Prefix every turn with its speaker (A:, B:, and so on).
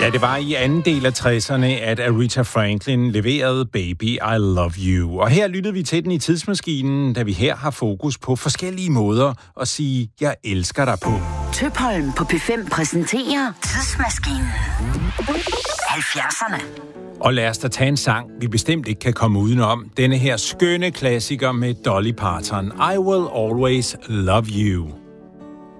A: Ja, det var i anden del af 60'erne, at Aretha Franklin leverede Baby, I Love You. Og her lyttede vi til den i tidsmaskinen, da vi her har fokus på forskellige måder at sige, jeg elsker dig på.
B: Tøpholm på P5 præsenterer Tidsmaskinen. 70'erne.
A: Og lad os da tage en sang, vi bestemt ikke kan komme udenom. Denne her skønne klassiker med Dolly Parton. I Will Always Love You.